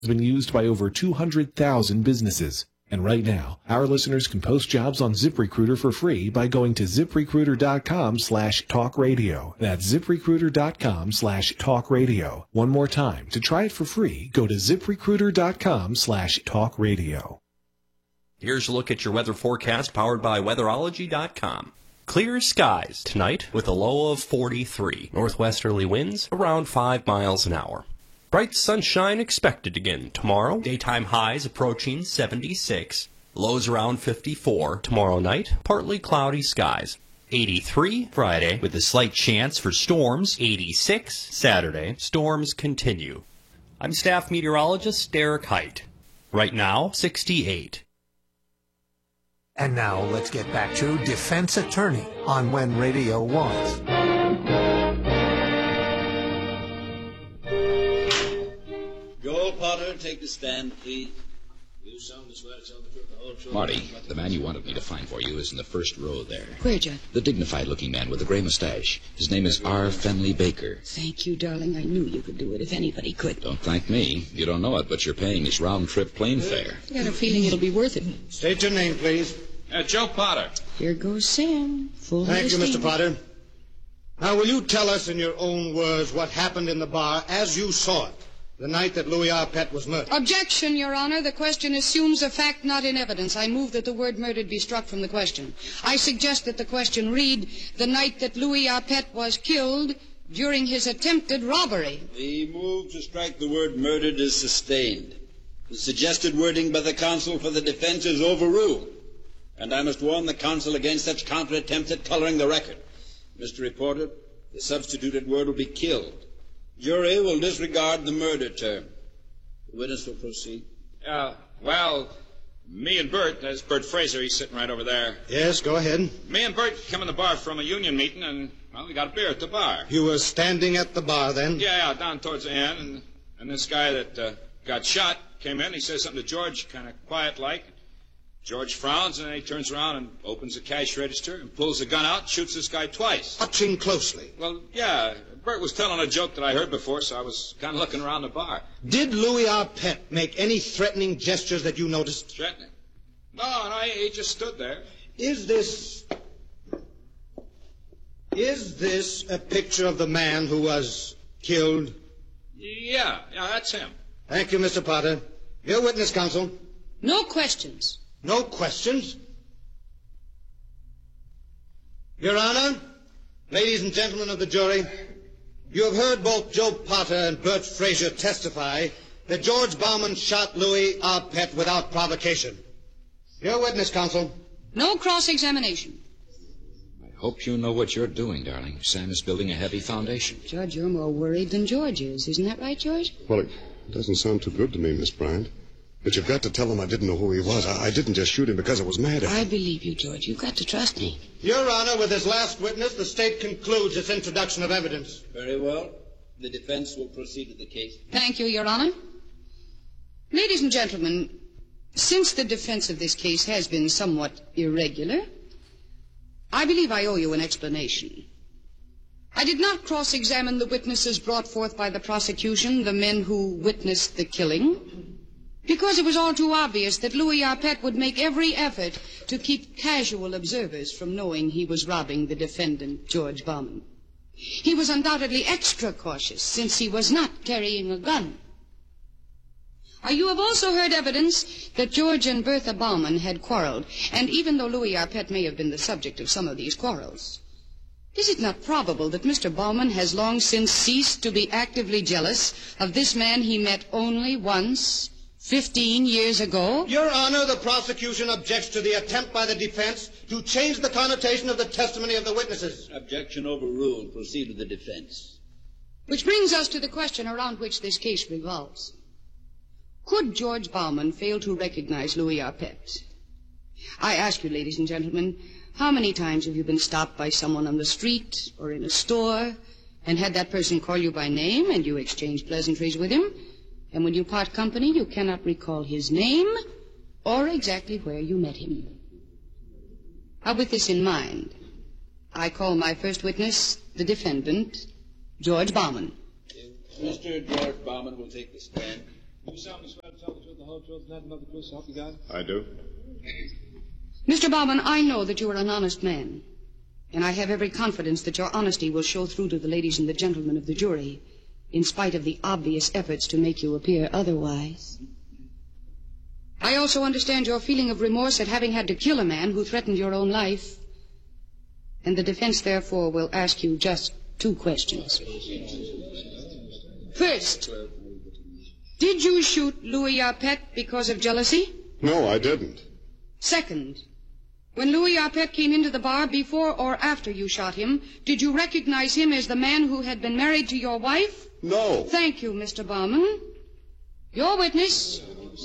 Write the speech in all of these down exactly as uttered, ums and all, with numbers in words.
has been used by over two hundred thousand businesses. And right now, our listeners can post jobs on ZipRecruiter for free by going to ZipRecruiter.com slash talk radio. That's ZipRecruiter.com slash talk radio. One more time, to try it for free, go to ZipRecruiter.com slash talk radio. Here's a look at your weather forecast powered by weatherology dot com. Clear skies tonight with a low of forty-three. Northwesterly winds around five miles an hour. Bright sunshine expected again tomorrow. Daytime highs approaching seventy-six. Lows around fifty-four. Tomorrow night, partly cloudy skies. eighty-three Friday with a slight chance for storms. eighty-six Saturday. Storms continue. I'm staff meteorologist Derek Height. Right now, sixty-eight. And now let's get back to Defense Attorney on When Radio Was. Joel Potter, take the stand, please. You solemnly swear to tell the truth, the whole truth. Marty, the man you wanted me to find for you is in the first row there. Where, John? The dignified-looking man with the gray mustache. His name is R. Fenley Baker. Thank you, darling. I knew you could do it if anybody could. Don't thank me. You don't know it, but you're paying his round-trip plane fare. I got a feeling it'll be worth it. State your name, please. Uh, Joe Potter. Here goes Sam. Full Thank you, Mister Potter. Now, will you tell us in your own words what happened in the bar as you saw it the night that Louis Arpett was murdered? Objection, Your Honor. The question assumes a fact not in evidence. I move that the word murdered be struck from the question. I suggest that the question read, the night that Louis Arpett was killed during his attempted robbery. The move to strike the word murdered is sustained. The suggested wording by the counsel for the defense is overruled, and I must warn the counsel against such counter-attempts at coloring the record. Mister Reporter, the substituted word will be killed. Jury will disregard the murder term. The witness will proceed. Uh, well, me and Bert, there's Bert Fraser, he's sitting right over there. Yes, go ahead. Me and Bert come in the bar from a union meeting, and, well, we got a beer at the bar. You were standing at the bar then? Yeah, yeah, down towards the end, and, and this guy that uh, got shot came in, he says something to George, kind of quiet-like. George frowns, and then he turns around and opens the cash register and pulls the gun out and shoots this guy twice. Watching closely? Well, yeah. Bert was telling a joke that I heard before, so I was kind of looking around the bar. Did Louis Arpett make any threatening gestures that you noticed? Threatening? No, no, he, he just stood there. Is this... Is this a picture of the man who was killed? Yeah, yeah, that's him. Thank you, Mister Potter. Your witness, counsel. No questions. No questions? Your Honor, ladies and gentlemen of the jury, you have heard both Joe Potter and Bert Fraser testify that George Bauman shot Louis Arpett without provocation. Your witness, counsel. No cross-examination. I hope you know what you're doing, darling. Sam is building a heavy foundation. Judge, you're more worried than George is. Isn't that right, George? Well, it doesn't sound too good to me, Miss Bryant. But you've got to tell him I didn't know who he was. I, I didn't just shoot him because I was mad at him. I believe you, George. You've got to trust me. Your Honor, with this last witness, the State concludes its introduction of evidence. Very well. The defense will proceed with the case. Thank you, Your Honor. Ladies and gentlemen, since the defense of this case has been somewhat irregular, I believe I owe you an explanation. I did not cross-examine the witnesses brought forth by the prosecution, the men who witnessed the killing, because it was all too obvious that Louis Arpett would make every effort to keep casual observers from knowing he was robbing the defendant, George Bauman. He was undoubtedly extra cautious, since he was not carrying a gun. Uh, you have also heard evidence that George and Bertha Bauman had quarreled, and even though Louis Arpett may have been the subject of some of these quarrels, is it not probable that Mister Bauman has long since ceased to be actively jealous of this man he met only once, Fifteen years ago? Your Honor, the prosecution objects to the attempt by the defense to change the connotation of the testimony of the witnesses. Objection overruled. Proceed with the defense. Which brings us to the question around which this case revolves. Could George Bauman fail to recognize Louis Arpett? I ask you, ladies and gentlemen, how many times have you been stopped by someone on the street or in a store and had that person call you by name and you exchange pleasantries with him? And when you part company, you cannot recall his name or exactly where you met him. Now, with this in mind, I call my first witness, the defendant, George Bauman. Mister George Bauman will take the stand. You solemnly swear to tell the truth, the whole truth, nothing but the truth, so help you God? I do. Mister Bauman, I know that you are an honest man, and I have every confidence that your honesty will show through to the ladies and the gentlemen of the jury, in spite of the obvious efforts to make you appear otherwise. I also understand your feeling of remorse at having had to kill a man who threatened your own life, and the defense, therefore, will ask you just two questions. First, did you shoot Louis Arpet because of jealousy? No, I didn't. Second, when Louis Arpet came into the bar before or after you shot him, did you recognize him as the man who had been married to your wife? No. Thank you, Mister Bauman. Your witness.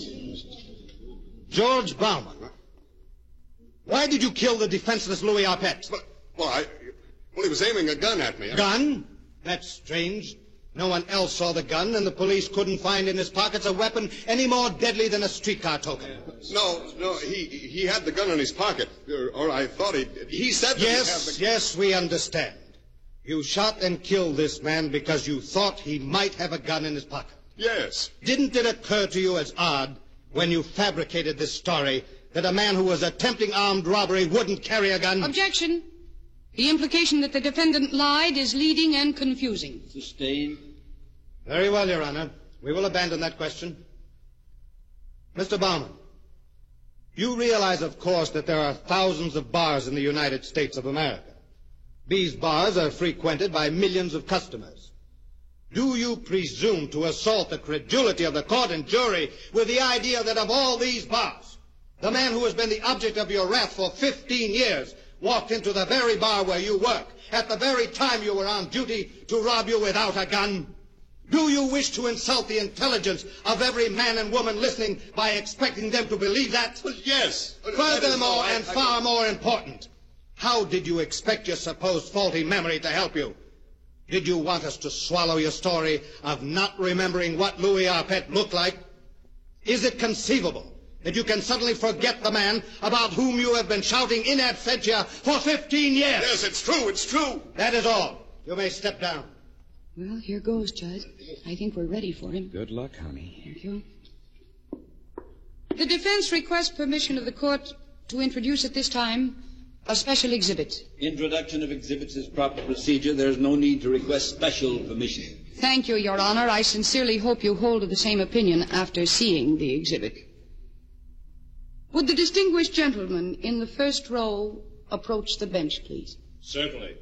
George Bauman, why did you kill the defenseless Louis Arpet? But, well, I, well, he was aiming a gun at me. I... Gun? That's strange. No one else saw the gun, and the police couldn't find in his pockets a weapon any more deadly than a streetcar token. No, no, he he had the gun in his pocket, or, or I thought he... He said that yes, he had the... Yes, we understand. You shot and killed this man because you thought he might have a gun in his pocket. Yes. Didn't it occur to you as odd, when you fabricated this story, that a man who was attempting armed robbery wouldn't carry a gun? Objection. The implication that the defendant lied is leading and confusing. Sustained. Very well, Your Honor. We will abandon that question. Mister Bauman, you realize, of course, that there are thousands of bars in the United States of America. These bars are frequented by millions of customers. Do you presume to assault the credulity of the court and jury with the idea that of all these bars, the man who has been the object of your wrath for fifteen years walked into the very bar where you work at the very time you were on duty to rob you without a gun? Do you wish to insult the intelligence of every man and woman listening by expecting them to believe that? Well, yes. Furthermore, I, and I, far I... more important, how did you expect your supposed faulty memory to help you? Did you want us to swallow your story of not remembering what Louis Arpet looked like? Is it conceivable that you can suddenly forget the man about whom you have been shouting in absentia for fifteen years? Yes, it's true, it's true. That is all. You may step down. Well, here goes, Judge. I think we're ready for him. Good luck, honey. Thank you. The defense requests permission of the court to introduce at this time a special exhibit. Introduction of exhibits is proper procedure. There's no need to request special permission. Thank you, Your Honor. I sincerely hope you hold to the same opinion after seeing the exhibit. Would the distinguished gentleman in the first row approach the bench, please? Certainly.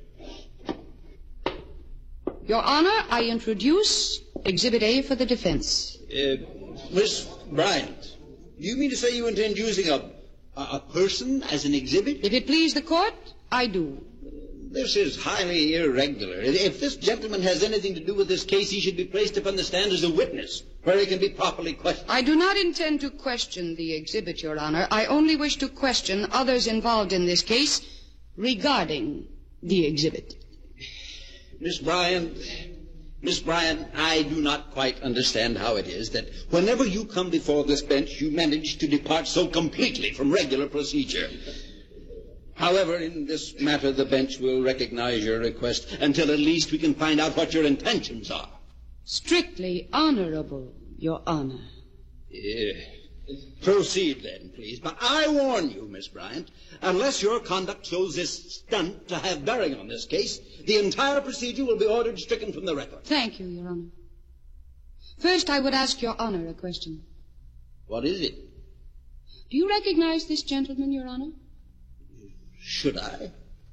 Your Honor, I introduce Exhibit A for the defense. Uh, Miss Bryant, do you mean to say you intend using a, a, a person as an exhibit? If it please the court, I do. This is highly irregular. If this gentleman has anything to do with this case, he should be placed upon the stand as a witness, where he can be properly questioned. I do not intend to question the exhibit, Your Honor. I only wish to question others involved in this case regarding the exhibit. Miss Bryant, Miss Bryant, I do not quite understand how it is that whenever you come before this bench, you manage to depart so completely from regular procedure. However, in this matter, the bench will recognize your request until at least we can find out what your intentions are. Strictly honorable, Your Honor. Uh, proceed, then, please. But I warn you, Miss Bryant, unless your conduct shows this stunt to have bearing on this case, the entire procedure will be ordered stricken from the record. Thank you, Your Honor. First, I would ask Your Honor a question. What is it? Do you recognize this gentleman, Your Honor? Should I?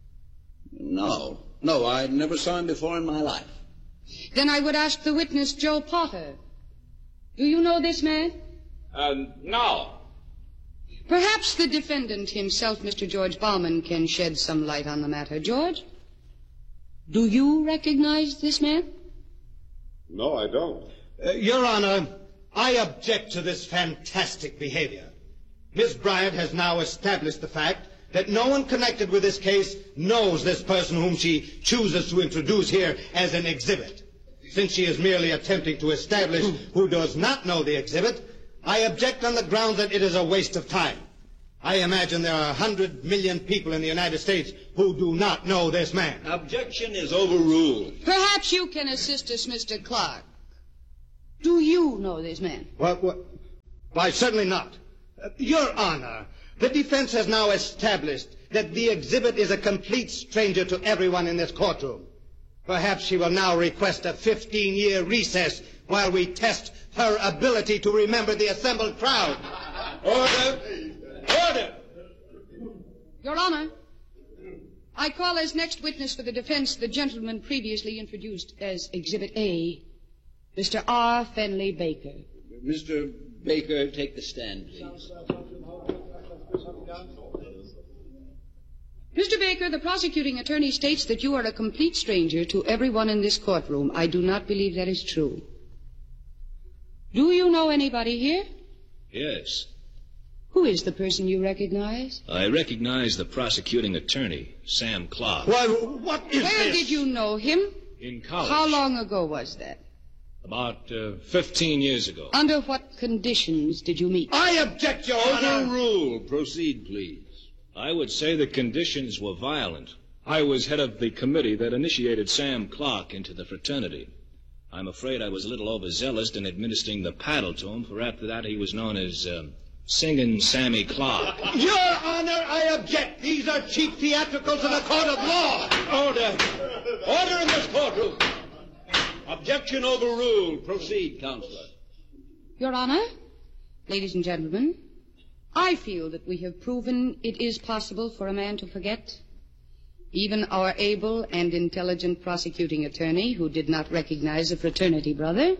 No. No, I never saw him before in my life. Then I would ask the witness, Joe Potter. Do you know this man? Uh, no. Perhaps the defendant himself, Mister George Bauman, can shed some light on the matter. George, do you recognize this man? No, I don't. Uh, Your Honor, I object to this fantastic behavior. Miss Bryant has now established the fact that no one connected with this case knows this person whom she chooses to introduce here as an exhibit. Since she is merely attempting to establish who does not know the exhibit, I object on the grounds that it is a waste of time. I imagine there are a hundred million people in the United States who do not know this man. Objection is overruled. Perhaps you can assist us, Mister Clark. Do you know this man? What? what? Why, certainly not. Uh, Your Honor, the defense has now established that the exhibit is a complete stranger to everyone in this courtroom. Perhaps she will now request a fifteen-year recess while we test her ability to remember the assembled crowd. Order! Order! Your Honor, I call as next witness for the defense the gentleman previously introduced as Exhibit A, Mister R. Fenley Baker. Mister Baker, take the stand, please. Mister Baker, the prosecuting attorney states that you are a complete stranger to everyone in this courtroom. I do not believe that is true. Do you know anybody here? Yes. Who is the person you recognize? I recognize the prosecuting attorney, Sam Clark. Why, what is Where this? did you know him? In college. How long ago was that? About uh, fifteen years ago. Under what conditions did you meet? I object, Your Honor. Overruled. Proceed, please. I would say the conditions were violent. I was head of the committee that initiated Sam Clark into the fraternity. I'm afraid I was a little overzealous in administering the paddle to him, for after that he was known as um, Singin' Sammy Clark. Your Honor, I object. These are cheap theatricals in a court of law. Order. Order in this courtroom. Objection overruled. Proceed, Counselor. Your Honor, ladies and gentlemen, I feel that we have proven it is possible for a man to forget. Even our able and intelligent prosecuting attorney, who did not recognize a fraternity brother.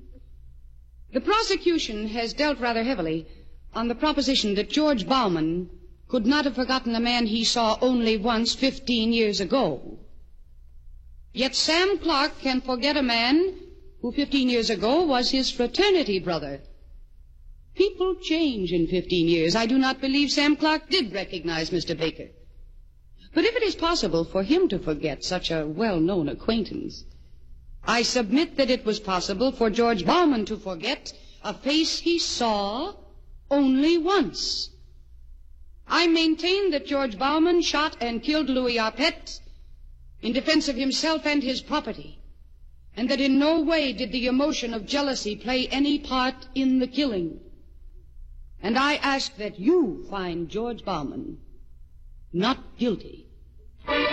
The prosecution has dealt rather heavily on the proposition that George Bauman could not have forgotten a man he saw only once fifteen years ago. Yet Sam Clark can forget a man who fifteen years ago was his fraternity brother. People change in fifteen years. I do not believe Sam Clark did recognize Mister Baker. But if it is possible for him to forget such a well-known acquaintance, I submit that it was possible for George Bauman to forget a face he saw only once. I maintain that George Bauman shot and killed Louis Arpette in defense of himself and his property, and that in no way did the emotion of jealousy play any part in the killing. And I ask that you find George Bauman not guilty.